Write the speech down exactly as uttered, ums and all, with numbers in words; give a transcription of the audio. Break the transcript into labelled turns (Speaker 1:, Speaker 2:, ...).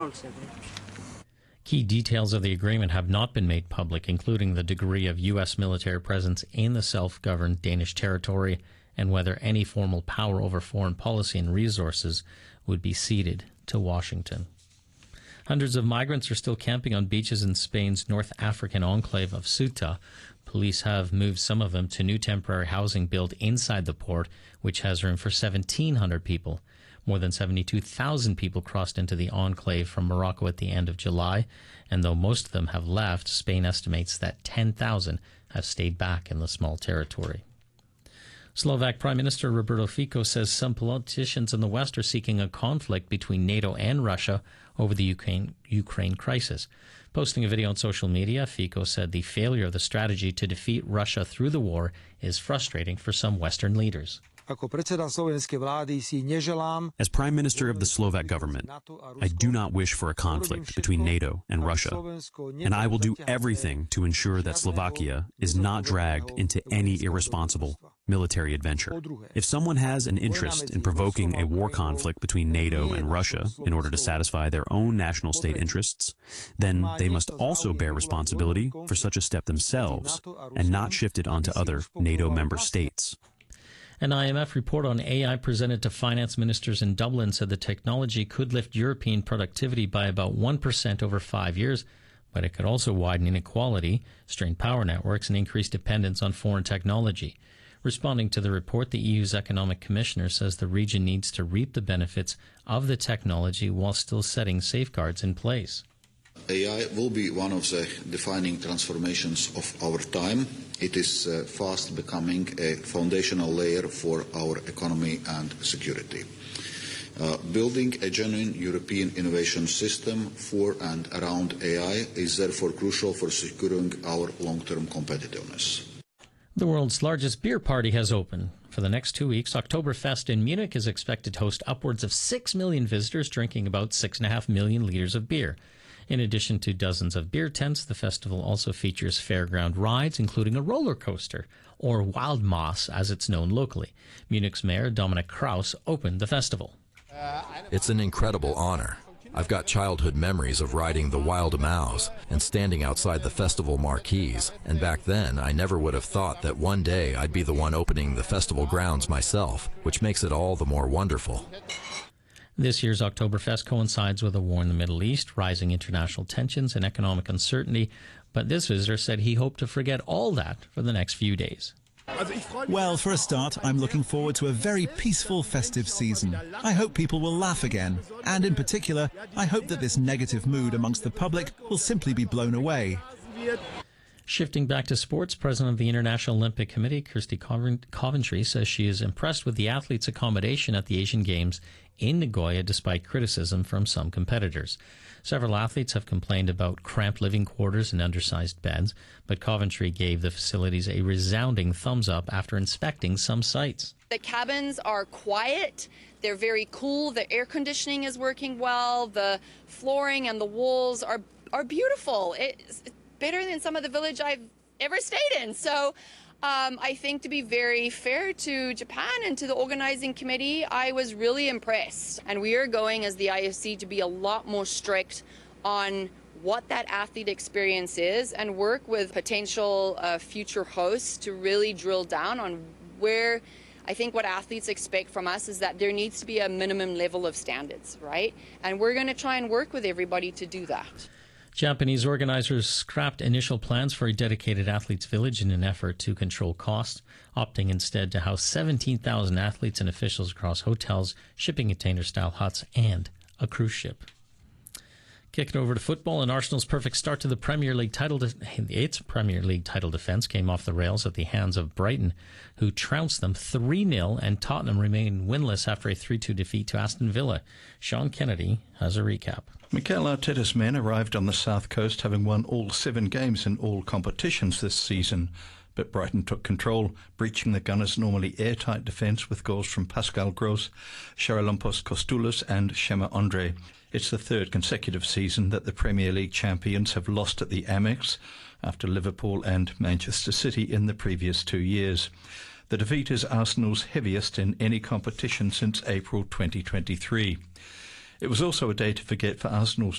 Speaker 1: Key details of the agreement have not been made public, including the degree of U S military presence in the self-governed Danish territory and whether any formal power over foreign policy and resources would be ceded to Washington. Hundreds of migrants are still camping on beaches in Spain's North African enclave of Ceuta. Police have moved some of them to new temporary housing built inside the port, which has room for seventeen hundred people. More than seventy-two thousand people crossed into the enclave from Morocco at the end of July, and though most of them have left, Spain estimates that ten thousand have stayed back in the small territory. Slovak Prime Minister Roberto Fico says some politicians in the West are seeking a conflict between NATO and Russia over the Ukraine, Ukraine crisis. Posting a video on social media, Fico said the failure of the strategy to defeat Russia through the war is frustrating for some Western leaders.
Speaker 2: As Prime Minister of the Slovak government, I do not wish for a conflict between NATO and Russia, and I will do everything to ensure that Slovakia is not dragged into any irresponsible military adventure. If someone has an interest in provoking a war conflict between NATO and Russia in order to satisfy their own national state interests, then they must also bear responsibility for such a step themselves and not shift it onto other NATO member states.
Speaker 1: An I M F report on A I presented to finance ministers in Dublin said the technology could lift European productivity by about one percent over five years, but it could also widen inequality, strain power networks, and increase dependence on foreign technology. Responding to the report, the E U's economic commissioner says the region needs to reap the benefits of the technology while still setting safeguards in place.
Speaker 3: A I will be one of the defining transformations of our time. It is uh, fast becoming a foundational layer for our economy and security. Uh, building a genuine European innovation system for and around A I is therefore crucial for securing our long-term competitiveness.
Speaker 1: The world's largest beer party has opened. For the next two weeks, Oktoberfest in Munich is expected to host upwards of six million visitors drinking about six point five million liters of beer. In addition to dozens of beer tents, the festival also features fairground rides, including a roller coaster, or Waldmaß as it's known locally. Munich's mayor, Dominic Kraus, opened the festival.
Speaker 4: It's an incredible honor. I've got childhood memories of riding the Wild Maus and standing outside the festival marquees, and back then I never would have thought that one day I'd be the one opening the festival grounds myself, which makes it all the more wonderful.
Speaker 1: This year's Oktoberfest coincides with a war in the Middle East, rising international tensions, and economic uncertainty, but this visitor said he hoped to forget all that for the next few days.
Speaker 5: Well, for a start, I'm looking forward to a very peaceful festive season. I hope people will laugh again, and in particular, I hope that this negative mood amongst the public will simply be blown away.
Speaker 1: Shifting back to sports, President of the International Olympic Committee, Kirsty Coventry, says she is impressed with the athletes' accommodation at the Asian Games in Nagoya despite criticism from some competitors. Several athletes have complained about cramped living quarters and undersized beds, but Coventry gave the facilities a resounding thumbs up after inspecting some sites.
Speaker 6: The cabins are quiet, they're very cool, the air conditioning is working well, the flooring and the walls are, are beautiful. It's better than some of the village I've ever stayed in. So um, I think, to be very fair to Japan and to the organizing committee, I was really impressed. And we are going as the I O C to be a lot more strict on what that athlete experience is and work with potential uh, future hosts to really drill down on where I think what athletes expect from us is that there needs to be a minimum level of standards, right? And we're going to try and work with everybody to do that.
Speaker 1: Japanese organizers scrapped initial plans for a dedicated athletes' village in an effort to control costs, opting instead to house seventeen thousand athletes and officials across hotels, shipping container-style huts, and a cruise ship. Kick it over to football, and Arsenal's perfect start to the Premier League title, de- its Premier League title defence came off the rails at the hands of Brighton, who trounced them three nil, and Tottenham remained winless after a three two defeat to Aston Villa. Sean Kennedy has a recap.
Speaker 7: Mikel Arteta's men arrived on the south coast having won all seven games in all competitions this season. But Brighton took control, breaching the Gunners' normally airtight defence with goals from Pascal Gross, Charalampos Kostoulis and Shema Andre. It's the third consecutive season that the Premier League champions have lost at the Amex, after Liverpool and Manchester City in the previous two years. The defeat is Arsenal's heaviest in any competition since April twenty twenty-three. It was also a day to forget for Arsenal's